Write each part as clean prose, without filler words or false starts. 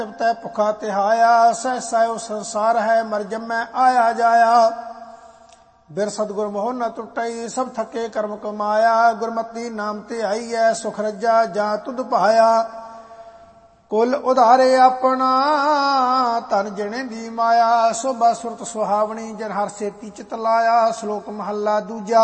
ਤੈ ਭੁਖਾ ਤਿਹਾਇਆ, ਸਹਿ ਸਹਿ ਸੰਸਾਰ ਹੈ ਮਰ ਜੰਮੈ ਆਇਆ ਜਾਇਆ। ਬਿਰ ਸਤਿਗੁਰ ਮੋਹ ਨ ਟੁੱਟਈ, ਸਭ ਥਕੇ ਕਰਮ ਕਮਾਇਆ। ਗੁਰਮਤੀ ਨਾਮ ਤੇ ਆਈਐ, ਸੁਖ ਰੱਜਾ ਜਾਂ ਤੁਧ ਭਾਇਆ। ਕੁਲ ਉਧਾਰੇ ਆਪਣਾ, ਧਨ ਜਣੇ ਦੀ ਮਾਇਆ। ਸੋਭਾ ਸੁਰਤ ਸੁਹਾਵਣੀ, ਜਨ ਹਰ ਸੇਤੀ ਚਿਤ ਲਾਇਆ। ਸ਼ਲੋਕ ਮਹੱਲਾ ਦੂਜਾ।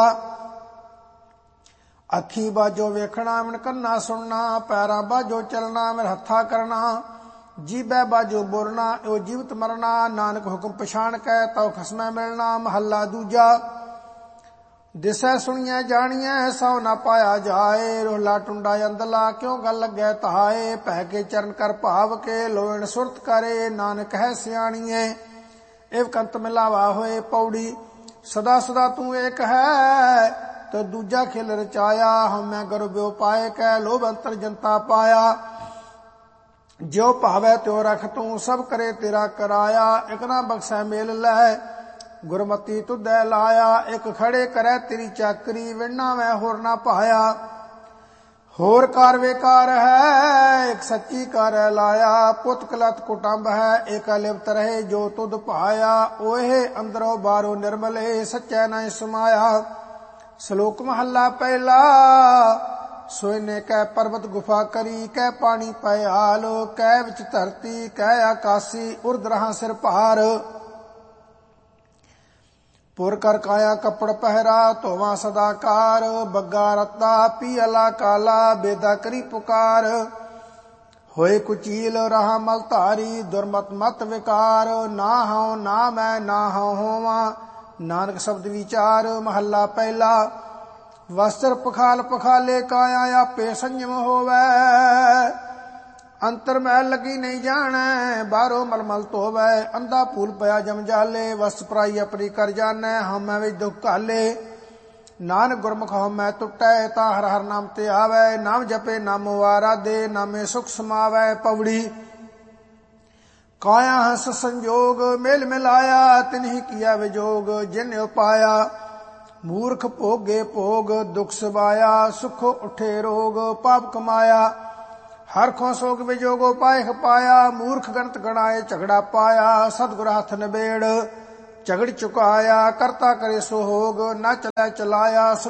ਅੱਖੀ ਬਾਝੋ ਵੇਖਣਾ, ਮਨ ਕੰਨਾ ਸੁਣਨਾ। ਪੈਰਾਂ ਬਾਝੋ ਚਲਣਾ, ਮੇਰ ਹੱਥਾ ਕਰਨਾ। ਜੀਬੈ ਬਾਝੋ ਬੋਲਣਾ, ਓ ਜੀਵਤ ਮਰਨਾ। ਨਾਨਕ ਹੁਕਮ ਪਛਾਣ ਕੈ, ਤਉ ਖਸਮੈ ਮਿਲਣਾ। ਮਹੱਲਾ ਦੂਜਾ। ਦਿਸੈ ਸੁਣੀਐ ਜਾਣੀਐ, ਸਭ ਨਾ ਪਾਇਆ ਜਾਏ। ਰੋਹਲਾ ਟੁੰਡਾ ਅੰਦਲਾ, ਕਿਉਂ ਗੱਲ ਲੱਗੈ ਤਹਾਏ। ਭੈ ਕੇ ਚਰਨ ਕਰ ਭਾਵ ਕੇ, ਲੋਇਣ ਸੁਰਤ ਕਰੇ। ਨਾਨਕ ਹੈ ਸਿਆਣੀਏ, ਇਵ ਕੰਤ ਮਿਲਾਵਾ ਹੋਏ। ਪੌੜੀ। ਸਦਾ ਸਦਾ ਤੂੰ ਏਕ ਹੈ, ਤੇ ਦੂਜਾ ਖਿਲ ਰਚਾਇਆ। ਹਉਮੈ ਗਰਬਿਓ ਪਾਏ ਕੈ, ਲੋਭ ਅੰਤਰ ਜਨਤਾ ਪਾਇਆ। ਜਿਉ ਭਾਵੈ ਤਿਉ ਰਖ ਤੂੰ, ਸਭ ਕਰੇ ਤੇਰਾ ਕਰਾਇਆ। ਇਕ ਨਾ ਬਖਸ਼ੈ ਮੇਲ ਲੈ, ਗੁਰਮਤੀ ਤੁਧੈ ਲਾਇਆ। ਇਕ ਖੜੇ ਕਰੈ ਤੇਰੀ ਚਾਕਰੀ, ਵਿਣਨਾ ਮੈਂ ਹੋਰ ਨਾ ਪਾਇਆ। ਹੋਰ ਕਾਰ ਵੇਕਾਰ ਹੈ, ਇਕ ਸੱਚੀ ਕਰੈ ਲਾਇਆ। ਪੁੱਤ ਕਲਤ ਕੁਟੰਬ ਹੈ, ਏਕ ਲਿਪਤ ਰਹੇ ਜੋ ਤੁਧ ਭਾਇਆ। ਓਹੇ ਅੰਦਰੋਂ ਬਾਹਰੋਂ ਨਿਰਮਲੇ, ਸੱਚੈ ਨਹੀਂ ਸਮਾਇਆ। ਸ਼ਲੋਕ ਮਹੱਲਾ ਪਹਿਲਾ। ਸੋਇਨੇ ਕੈ ਪਰਬਤ ਗੁਫਾ ਕਰੀ, ਕਹਿ ਪਾਣੀ ਪੈ ਆਲ। ਕਹਿ ਵਿੱਚ ਧਰਤੀ, ਕਹਿ ਆਕਾਸੀ, ਉਰਦ ਰਹਾ ਸਿਰ ਭਾਰ। ਪੁਰ ਕਰ ਕਾਇਆ ਕੱਪੜ ਪਹਿਰਾ, ਧੋਵਾ ਸਦਾ ਕਾਰ। ਬੱਗਾ ਰਤਾ ਪੀ ਅਲਾ ਕਾਲਾ, ਬੇਦਾ ਕਰੀ ਪੁਕਾਰ। ਹੋਏ ਕੁਚੀਲ ਰਹਾ ਮਲ ਧਾਰੀ, ਦੁਰਮਤ ਮਤ ਵਿਕਾਰ। ਨਾ ਹਉ ਨਾ ਮੈਂ ਨਾ ਹਉ ਹੋਵਾਂ, ਨਾਨਕ ਸ਼ਬਦ ਵਿਚਾਰ। ਮਹੱਲਾ ਪਹਿਲਾ। ਵਸਤਰ ਪਖਾਲ ਪਖਾਲੇ, ਕਾਇਆ ਆਪੇ ਸੰਜਮ ਹੋਵੈ। ਅੰਤਰ ਮੈਲ ਲੱਗੀ ਨਹੀਂ ਜਾਣੈ, ਬਾਹਰੋਂ ਮਲਮਲ ਧੋਵੈ। ਅੰਧਾ ਭੂਲ ਪਿਆ ਜਮ ਜਾਲੇ, ਵਸਤ ਪਰਾਈ ਆਪਣੀ ਕਰ ਜਾਣੈ। ਹਉਮੈ ਵਿੱਚ ਦੁਖ ਘਾਲੇ, ਨਾਨਕ ਗੁਰਮੁਖ ਹਉਮੈ ਟੁੱਟੈ। ਤਾਂ ਹਰ ਹਰ ਨਾਮ ਤੇ ਆਵੈ, ਨਾਮ ਜਪੇ ਨਾਮੋ ਆਰਾਧੇ। ਨਾਮੇ ਸੁਖ ਸਮਾਵੈ। ਪੌੜੀ। ਕਾਇਆ ਹੰਸ ਸੰਜੋਗ, ਮੇਲ ਮਿਲਾਇਆ। ਤਿਨਹਿ ਕੀਆ ਵਿਜੋਗ, ਜਿਨ ਉਪਾਇਆ। ਮੂਰਖ ਭੋਗੇ ਭੋਗ, ਦੁਖ ਸਬਾਇਆ। ਸੁਖੋ ਉਠੇ ਰੋਗ, ਪਾਪ ਕਮਾਇਆ। ਹਰ ਖੋ ਸੋਗ ਵਿਜੋਗੋ ਪਾਇਖ ਪਾਇਆ। ਮੂਰਖ ਗਣਤ ਗਣਾਏ, ਝਗੜਾ ਪਾਇਆ। ਸਤਿਗੁਰ ਹੱਥ ਨਿਬੇੜ, ਝਗੜ ਚੁਕਾਇਆ। ਕਰਤਾ ਕਰੇ ਸੋ ਹੋਗ, ਨਾ ਚਲੈ ਚਲਾਇਆ।